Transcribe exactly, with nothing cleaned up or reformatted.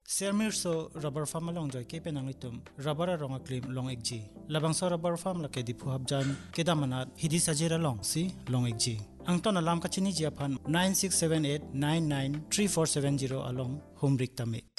Sermir so rubber farm along joy ke penang itum rubber rong a claim long ekji labang so rubber farm la ke di phu habjan ke damanat hidi sajira long si long ekji angton alam ka chini jiaphan nine six seven eight nine nine three four seven zero along home rik tame